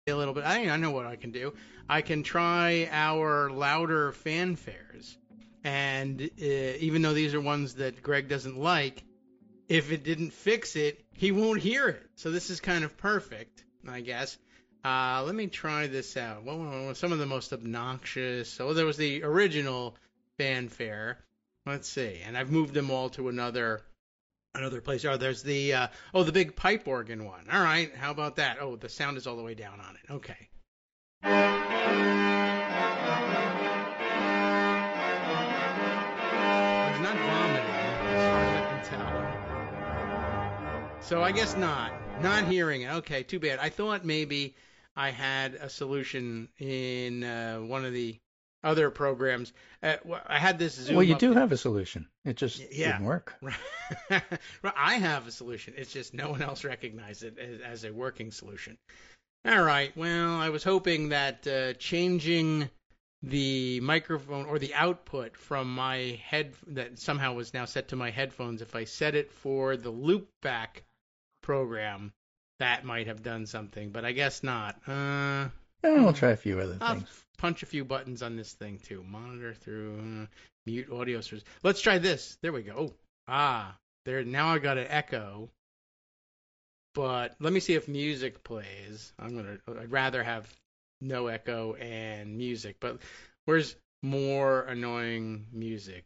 a little bit. I know what I can do. I can try our louder fanfares, and even though these are ones that Greg doesn't like, if it didn't fix it, he won't hear it. So this is kind of perfect, I guess. Let me try this out. What were some of the most obnoxious? Oh, there was the original fanfare. Let's see, and I've moved them all to another place. Oh, there's the big pipe organ one. All right, how about that? Oh, the sound is all the way down on it. Okay. Well, he's not vomiting, as far as I can tell. So I guess not. Not hearing it. Okay, too bad. I thought maybe I had a solution in one of the other programs. I had this Well, Zoom you up. do have a solution. It just Yeah. didn't work. Right. I have a solution. It's just no one else recognized it as a working solution. All right. Well, I was hoping that changing the microphone or the output from my head that somehow was now set to my headphones, if I set it for the loopback program, that might have done something, but I guess not. And we'll try a few other I'll things. punch a few buttons on this thing too. Monitor through mute audio source. Let's try this. There we go. Oh, there. Now I got an echo. But let me see if music plays. I'd rather have no echo and music. But where's more annoying music?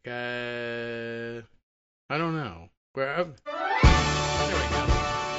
I don't know. There we go.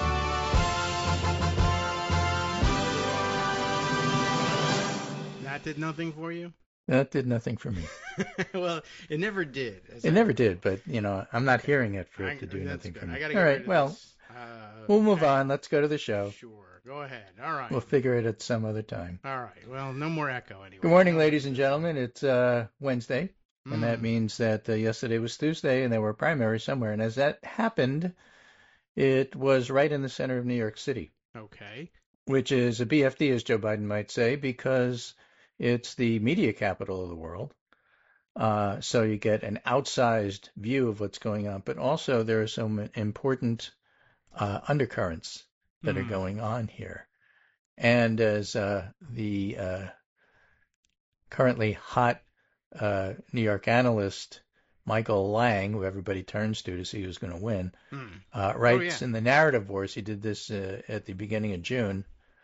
That did nothing for you? That did nothing for me. Well, it never did, as It I never recall. did, but I'm not Okay. hearing it for it to do That's nothing good. for I me. got to All get right, rid of well, this. we'll move Okay. on. Let's go to the show. Sure. Go ahead. All right. We'll figure it at some other time. All right. Well, no more echo Good anyway. morning, No ladies and echo. gentlemen. It's Wednesday, and that Hmm. means that yesterday was Tuesday, and there were primaries somewhere. And as that happened, it was right in the center of New York City, Okay. which is a BFD, as Joe Biden might say, because it's the media capital of the world. So you get an outsized view of what's going on, but also there are some important undercurrents that are Hmm. going on here. And as the currently hot New York analyst Michael Lang, who everybody turns to see who's going to win, Hmm. Oh writes yeah. in the narrative wars, he did this at the beginning of June.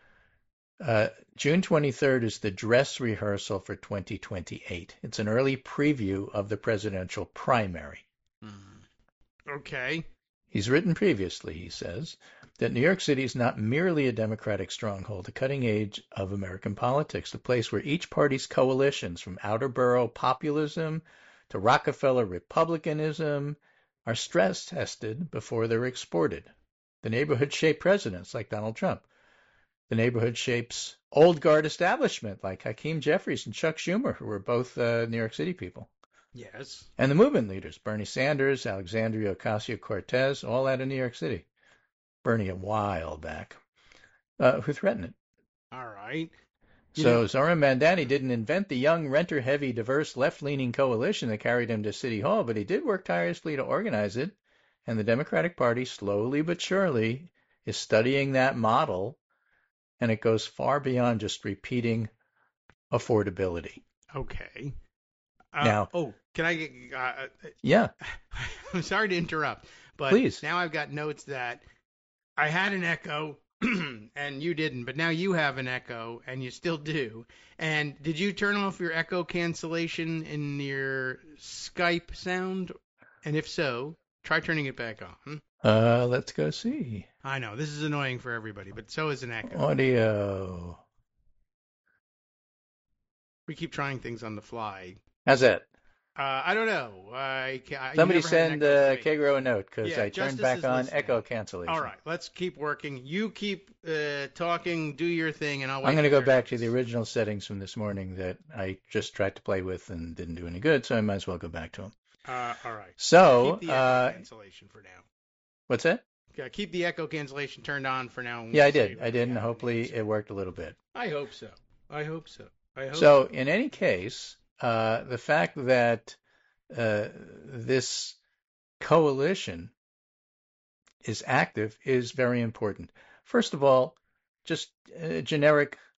June 23rd is the dress rehearsal for 2028. It's an early preview of the presidential primary. Hmm. Okay. He's written previously, he says, that New York City is not merely a Democratic stronghold, a cutting edge of American politics, the place where each party's coalitions, from outer borough populism to Rockefeller republicanism, are stress tested before they're exported. The neighborhood shaped presidents like Donald Trump. The neighborhood shapes old guard establishment like Hakeem Jeffries and Chuck Schumer, who were both New York City people. Yes. And the movement leaders, Bernie Sanders, Alexandria Ocasio-Cortez, all out of New York City. Bernie a while back, who threatened it. All right. You know. So Zoran Mandani didn't invent the young, renter-heavy, diverse, left-leaning coalition that carried him to City Hall, but he did work tirelessly to organize it. And the Democratic Party, slowly but surely, is studying that model, and it goes far beyond just repeating affordability. Okay. Now, Can I get? yeah, I'm sorry to interrupt, but please. now I've got notes that I had an echo and you didn't, but now you have an echo and you still do. And did you turn off your echo cancellation in your Skype sound? And if so, try turning it back on. Let's go see. I know this is annoying for everybody, but so is an echo. Audio. We keep trying things on the fly. How's that? I don't know. You Somebody never had an send echo for me. Kagro a note because Yeah, I turned Justice back is on listening. echo All cancellation. right, let's keep working. You keep talking, do your thing, and I'll I'm wait going to for go your back to the notes. original settings from this morning that I just tried to play with and didn't do any good, so I might as well go back to them. All right. So, Keep the echo cancellation for now. what's that? Yeah, keep the echo cancellation turned on for now. And Yeah, we'll I did. see I what did, we and have in the hopefully answer. it worked a little bit. I hope so. I hope so. I hope So, so. in any case, the fact that this coalition is active is very important. First of all, just generic